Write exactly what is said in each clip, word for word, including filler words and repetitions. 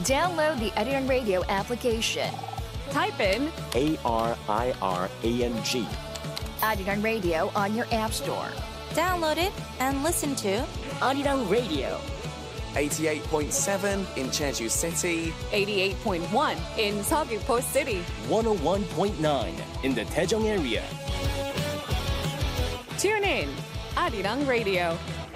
Download the Arirang Radio application. Type in A R I R A N G. Arirang Radio on your app store. Download it and listen to Arirang Radio. eighty-eight point seven in Jeju City. eighty-eight point one in Seogwipo City. one oh one point nine in the Daejeong area. Tune in, Arirang Radio.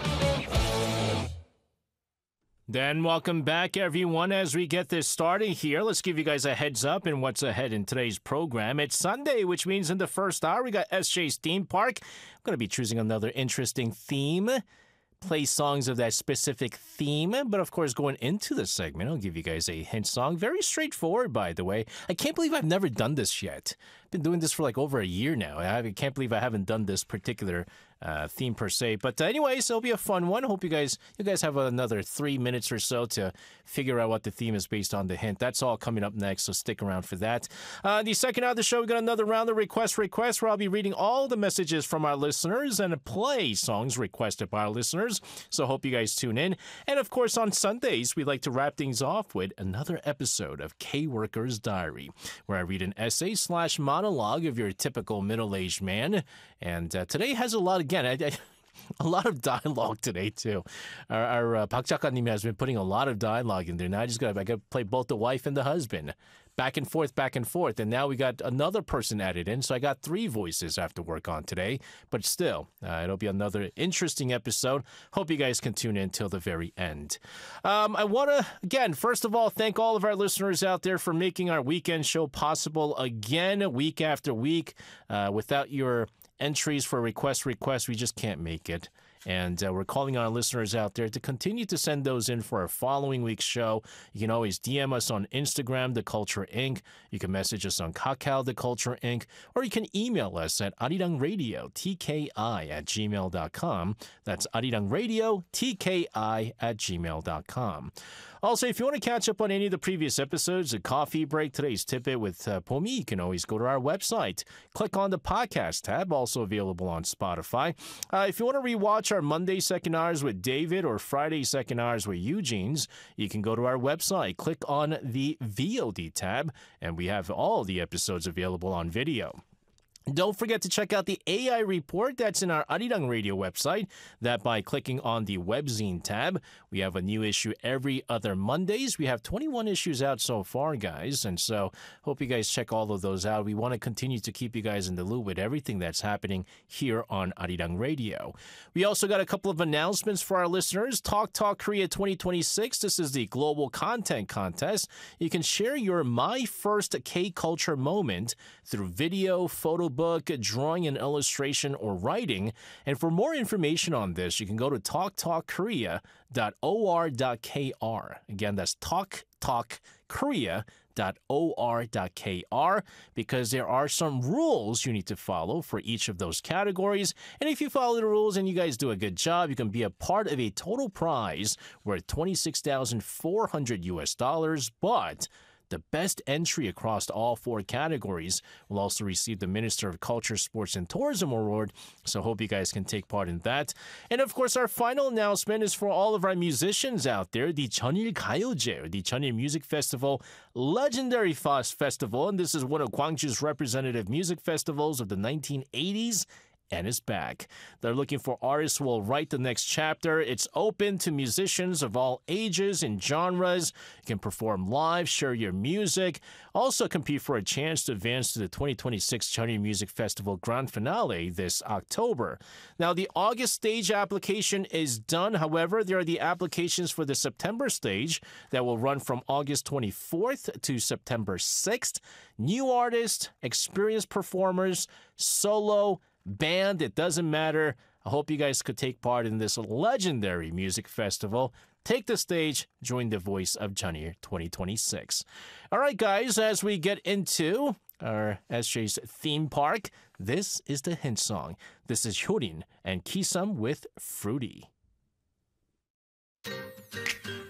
Then welcome back, everyone, as we get this started here. Let's give you guys a heads up in what's ahead in today's program. It's Sunday, which means in the first hour, we got S J's Theme Park. I'm going to be choosing another interesting theme. Play songs of that specific theme. But of course, going into the segment, I'll give you guys a hint song. Very straightforward, by the way. I can't believe I've never done this yet. I've been doing this for like over a year now. I can't believe I haven't done this particular uh, theme per se. But uh, anyways, it'll be a fun one. Hope you guys you guys have another three minutes or so to figure out what the theme is based on the hint. That's all coming up next, so stick around for that. Uh, the second hour of the show, we got another round of request requests where I'll be reading all the messages from our listeners and play songs requested by our listeners. So hope you guys tune in. And of course, on Sundays, we like to wrap things off with another episode of K-Worker's Diary, where I read an essay slash monologue of your typical middle-aged man. And uh, today has a lot, again, I, I, a lot of dialogue today, too. Our, our uh, Park 작가님 has been putting a lot of dialogue in there. Now I just got to play both the wife and the husband. Back and forth, back and forth. And now we got another person added in. So I got three voices I have to work on today. But still, uh, it'll be another interesting episode. Hope you guys can tune in till the very end. Um, I want to, again, first of all, thank all of our listeners out there for making our weekend show possible again, week after week. Uh, without your entries for request requests, we just can't make it. And uh, we're calling on our listeners out there to continue to send those in for our following week's show. You can always D M us on Instagram, The Culture Incorporated. You can message us on Kakao, The Culture Incorporated. Or you can email us at arirangradio, T K I, at gmail dot com. That's arirangradio, T K I, at gmail dot com. Also, if you want to catch up on any of the previous episodes, a coffee break, today's tidbit with uh, Pomi, you can always go to our website. Click on the podcast tab, also available on Spotify. Uh, if you want to rewatch our Monday second hours with David or Friday second hours with Eugene's, you can go to our website. Click on the V O D tab, and we have all the episodes available on video. Don't forget to check out the A I report that's in our Arirang Radio website. That by clicking on the webzine tab. We have a new issue every other Mondays. We have twenty-one issues out so far, guys. And so hope you guys check all of those out. We want to continue to keep you guys in the loop with everything that's happening here on Arirang Radio. We also got a couple of announcements for our listeners. Talk Talk Korea twenty twenty-six. This is the global content contest. You can share your My First K-Culture moment through video, photo book, drawing and illustration, or writing. And for more information on this, you can go to talk talk korea dot o r dot k r. Again, that's talk talk korea dot o r dot k r, because there are some rules you need to follow for each of those categories. And if you follow the rules and you guys do a good job, you can be a part of a total prize worth twenty-six thousand four hundred U S dollars. But the best entry across all four categories will also receive the Minister of Culture, Sports, and Tourism Award, so hope you guys can take part in that. And of course, our final announcement is for all of our musicians out there, the Jeonnil Gayeoje, the Jeonnil Music Festival, legendary fast festival, and this is one of Gwangju's representative music festivals of the nineteen eighties. And is back. They're looking for artists who will write the next chapter. It's open to musicians of all ages and genres. You can perform live, share your music, also compete for a chance to advance to the twenty twenty-six Jeonnil Music Festival Grand Finale this October. Now, the August stage application is done. However, there are the applications for the September stage that will run from August twenty-fourth to September sixth. New artists, experienced performers, solo, band, it doesn't matter. I hope you guys could take part in this legendary music festival. Take the stage, join the voice of Jeonnil twenty twenty-six. All right, guys, as we get into our S J's theme park, this is the hint song. This is Hyorin and Kisum with Fruity.